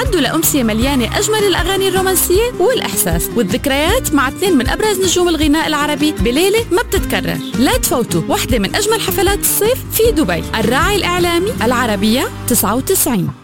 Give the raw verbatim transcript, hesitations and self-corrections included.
استعدوا لأمسية مليانة أجمل الأغاني الرومانسية والإحساس والذكريات مع اثنين من أبرز نجوم الغناء العربي بليلة ما بتتكرر. لا تفوتوا واحدة من أجمل حفلات الصيف في دبي. الراعي الإعلامي العربية تسعة وتسعين.